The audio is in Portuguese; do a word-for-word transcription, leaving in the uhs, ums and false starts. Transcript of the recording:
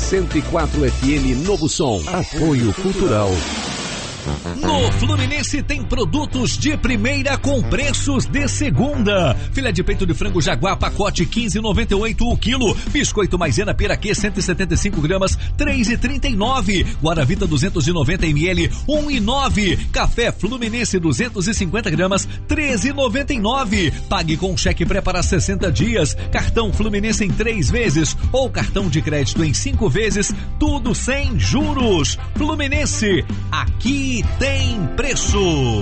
cento e quatro F M Novo Som. Apoio Cultural. No Fluminense tem produtos de primeira com preços de segunda. Filé de peito de frango Jaguar, pacote quinze reais e noventa e oito centavos o quilo. Biscoito maisena Piraquê, cento e setenta e cinco gramas, três reais e trinta e nove centavos. Guaravita duzentos e noventa mililitros, um real e nove centavos. Café Fluminense duzentos e cinquenta gramas, treze reais e noventa e nove centavos. Pague com cheque pré para sessenta dias. Cartão Fluminense em três vezes ou cartão de crédito em cinco vezes, tudo sem juros. Fluminense, aqui tem preço.